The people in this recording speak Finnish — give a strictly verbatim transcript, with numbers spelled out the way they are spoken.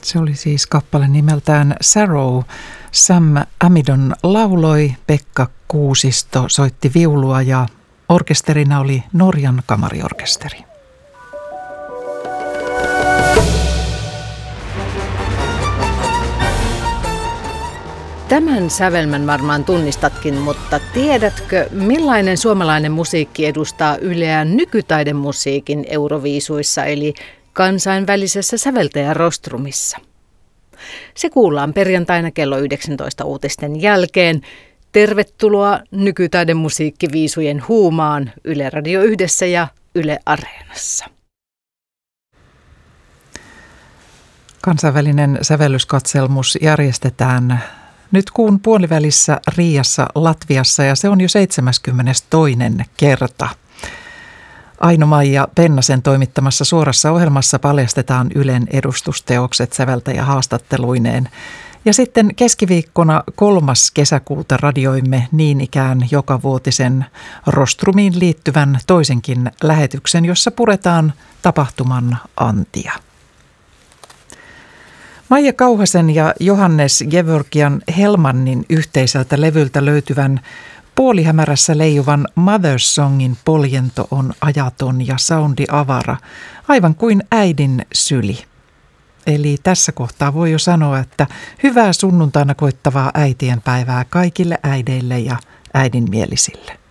Se oli siis kappale nimeltään Sorrow. Sam Amidon lauloi, Pekka Kuusisto soitti viulua ja orkesterina oli Norjan kamariorkesteri. Tämän sävelmän varmaan tunnistatkin, mutta tiedätkö, millainen suomalainen musiikki edustaa Yleä nykytaidemusiikin Euroviisuissa eli kansainvälisessä säveltäjärostrumissa? Se kuullaan perjantaina kello yhdeksäntoista uutisten jälkeen. Tervetuloa nykytaidemusiikkiviisujen huumaan Yle Radio Yhdessä ja Yle Areenassa. Kansainvälinen sävellyskatselmus järjestetään nyt kuun puolivälissä Riiassa Latviassa ja se on jo seitsemäskymmenestoinen kerta. Aino-Maija Pennasen toimittamassa suorassa ohjelmassa paljastetaan Ylen edustusteokset säveltäjähaastatteluineen. Ja sitten keskiviikkona kolmas kesäkuuta radioimme niin ikään jokavuotisen Rostrumiin liittyvän toisenkin lähetyksen, jossa puretaan tapahtuman antia. Maija Kauhasen ja Johannes Gevorgian Helmannin yhteiseltä levyltä löytyvän puolihämärässä leijuvan Mother's Songin poljento on ajaton ja soundi avara, aivan kuin äidin syli. Eli tässä kohtaa voi jo sanoa, että hyvää sunnuntaina koittavaa äitienpäivää kaikille äideille ja äidinmielisille.